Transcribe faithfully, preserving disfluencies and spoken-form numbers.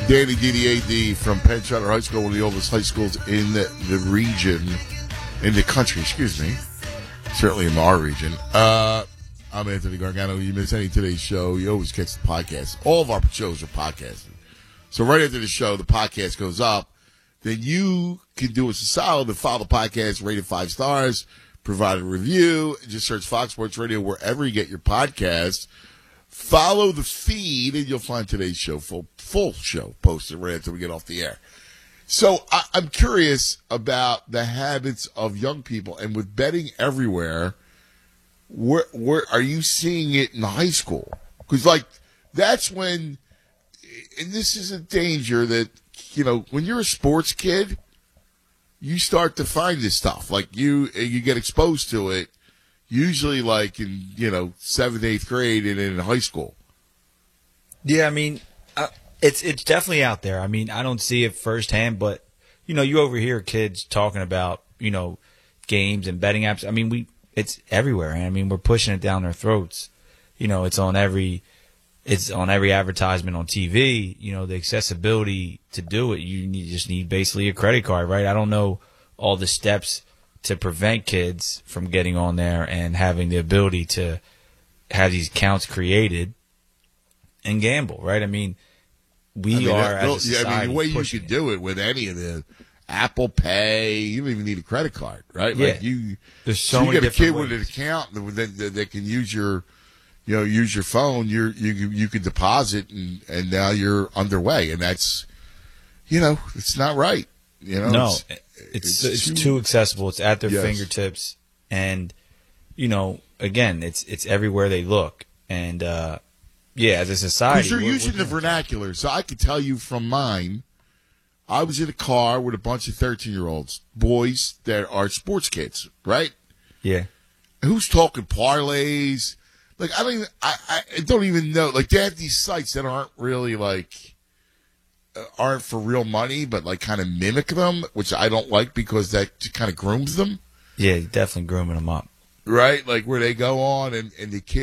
Danny D D A D from Penn Charter High School, one of the oldest high schools in the, the region, in the country, excuse me. Certainly in our region. Uh, I'm Anthony Gargano. You miss any of today's show, you always catch the podcast. All of our shows are podcasted. So right after the show, the podcast goes up. Then you can do us a solid and follow the podcast, rate it five stars, provide a review. Just search Fox Sports Radio wherever you get your podcasts. Follow the feed, and you'll find today's show, full full show, posted right after we get off the air. So I, I'm curious about the habits of young people, and with betting everywhere, where, where are you seeing it in high school? Because, like, that's when, and this is a danger that, you know, when you're a sports kid, you start to find this stuff. Like, you you get exposed to it, usually like in, you know, seventh, eighth grade and in high school. Yeah, I mean, uh, it's it's definitely out there. I mean, I don't see it firsthand, but, you know, you overhear kids talking about, you know, games and betting apps. I mean, we it's everywhere. I mean, we're pushing it down their throats. You know, it's on every it's on every advertisement on T V. You know, the accessibility to do it, you need, just need basically a credit card, right? I don't know all the steps to prevent kids from getting on there and having the ability to have these accounts created and gamble, right? I mean, we I mean, are that, as a society I mean, the way you pushing could it. do it with any of the Apple Pay, you don't even need a credit card, right? Yeah. Like you, There's so you many get a kid different with an ways. account that, that, that can use your, you know, use your phone. You're, you you can deposit, and, and now you're underway, and that's, you know, it's not right. You know, No, it's, it's, it's it's too- too accessible. It's at their Yes. fingertips, and you know, again, it's it's everywhere they look. And uh, yeah, as a society, Because you're we're- using we're the doing- vernacular. So I can tell you from mine, I was in a car with a bunch of thirteen-year-olds, boys that are sports kids, right? Yeah, Who's talking parlays? Like, I don't even, I, I don't even know. Like, they have these sites that aren't really, like, uh, aren't for real money, but, like, kind of mimic them, which I don't like because that kind of grooms them, yeah, definitely grooming them up. right? Like, where they go on and, and the kids